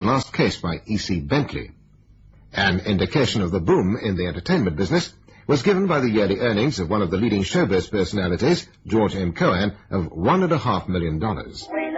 last case by E.C. Bentley. An indication of the boom in the entertainment business was given by the yearly earnings of one of the leading showbiz personalities, George M. Cohan, of $1.5 million.